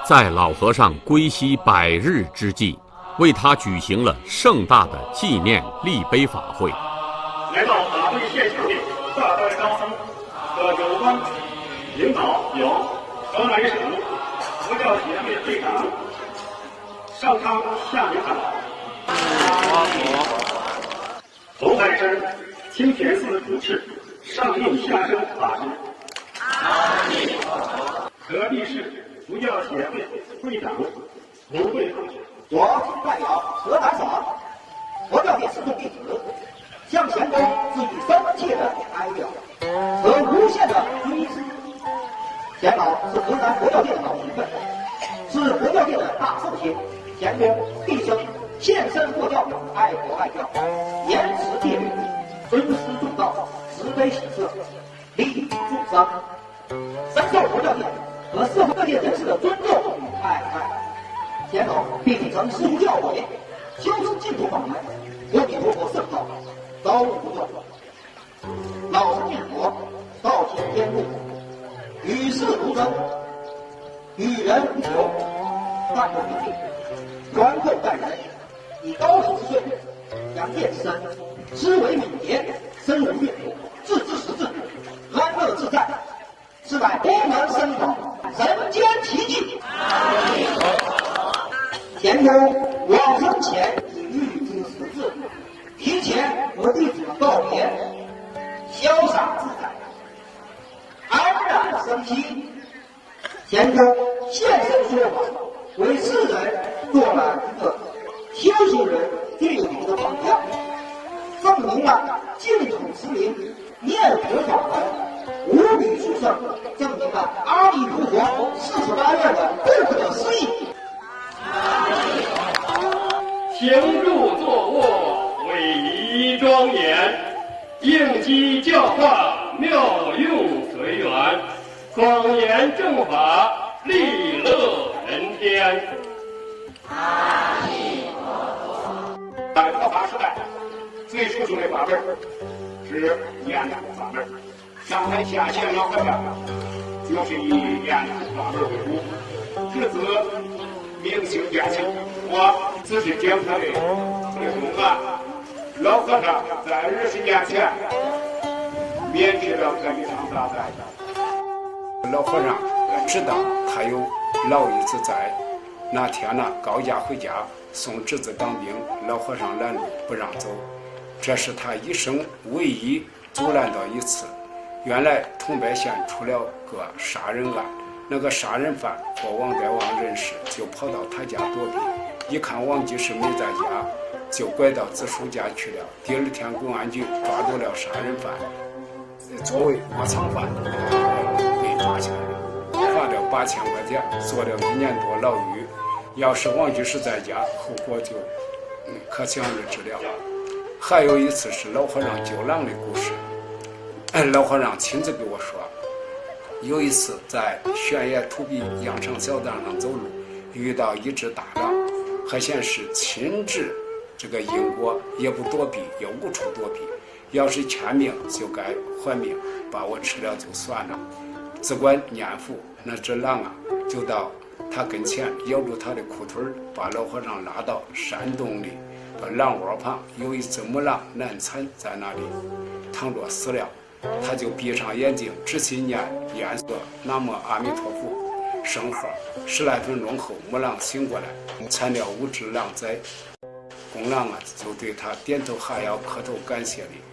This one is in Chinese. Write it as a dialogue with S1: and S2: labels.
S1: 在老和尚归西100日之际，为他举行了盛大的纪念立碑法会。
S2: 来到法会现场的大代高僧和有关领导有河南省佛教协会会长上苍下明堂，红海山清田寺主持上应下生法师，河地市佛教协会会长卢慧芳，
S3: 我代表河南省佛教界始终弟子，向前公致以深切的哀悼和无限的追思。钱老是河南佛教界的老前辈，是佛教界的大圣仙。钱公毕生献身佛教，爱国爱教，严持戒律，尊师重道，慈悲喜舍，利益众生，深受佛教界和社会各界人士的尊重与爱戴。钱老并继承师父教诲，修持净土法门，阿弥陀佛圣道，朝暮不断。老实念佛，道行天路，与世无争，与人无求，淡泊平静，宽厚待人，以高龄之岁，扬见之身，思维敏捷，身无怨毒，自知识字，安乐自在，是乃佛门僧宝，人间奇迹。前公往生前已预知时至，提前和弟子们告别，潇洒自在，安然生息。前公现身说法，为世人做了一个修行人最好的榜样，证明了净土持名念佛法门无比殊胜，证明了阿弥陀佛48愿的不可思议。
S2: 行住坐卧，威仪庄严，应机教化，妙用随缘，广严正法，利乐人天。阿弥陀佛。在佛法时代，最殊胜的法门是念佛法门。上台下线老和尚就是以念佛法门为主，至此明心见性。我只是讲他的内容啊。老和尚在20年前免去了这一场大灾。
S4: 老和尚知道他有老姨子在，那天呢高家回家送侄子当兵，老和尚拦路不让走，这是他一生唯一阻拦到一次。原来桐柏县出了个杀人案，那个杀人犯和王德旺认识，就跑到他家躲避，一看王居士没在家，就拐到子叔家去了。第二天公安局抓住了杀人犯，作为窝藏犯被抓起来了，罚了8000块钱，坐了1年多牢狱。要是王居士在家，后果就可想而知了。还有一次是老和尚救狼的故事，老和尚亲自给我说，有一次在悬崖土壁羊肠小道上走路，遇到一只大狼，还显示亲治这个因果，也不躲避，也无处躲避，要是欠命就该还命，把我吃了就算了。只管念佛，那只狼啊就到他跟前咬住他的裤腿，把老和尚拉到山洞里，把狼窝旁有一只母狼难产在那里躺着死了，他就闭上眼睛直起念念说南无阿弥陀佛，声号10来分钟后，母狼醒过来，产了5只狼崽。公狼啊就对他点头哈腰，磕头感谢礼。